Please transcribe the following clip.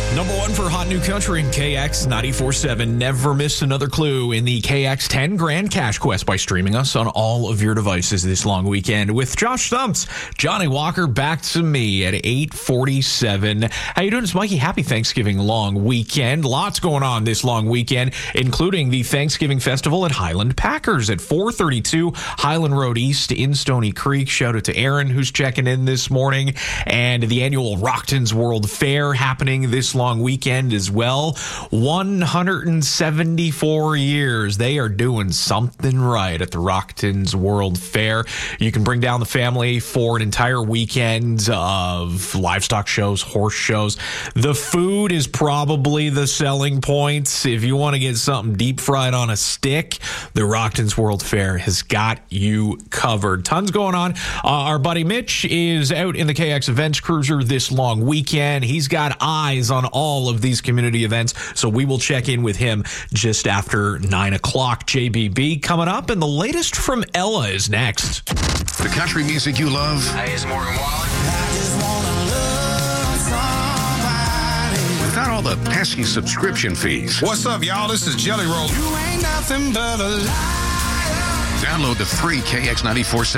Number one for Hot New Country, KX 94.7. Never miss another clue in the KX 10 Grand Cash Quest by streaming us on all of your devices this long weekend. With Josh Thumps, Johnny Walker back to me at 8:47. How you doing? It's Mikey. Happy Thanksgiving long weekend. Lots going on this long weekend, including the Thanksgiving Festival at Highland Packers at 432 Highland Road East in Stony Creek. Shout out to Aaron, who's checking in this morning. And the annual Rockton's World Fair happening this long weekend as well. 174 years. They are doing something right at the Rockton's World Fair. You can bring down the family for an entire weekend of livestock shows, horse shows. The food is probably the selling point. If you want to get something deep fried on a stick, the Rockton's World Fair has got you covered. Tons going on. Our buddy Mitch is out in the KX Events Cruiser this long weekend. He's got eyes on all of these community events, so we will check in with him just after 9 o'clock. JBB coming up, and the latest from Ella is next. The country music you love. Hey, it's Morgan Wallen. Without all the pesky subscription fees. What's up, y'all? This is Jelly Roll. You ain't nothing but a liar. Download the free KX 94.7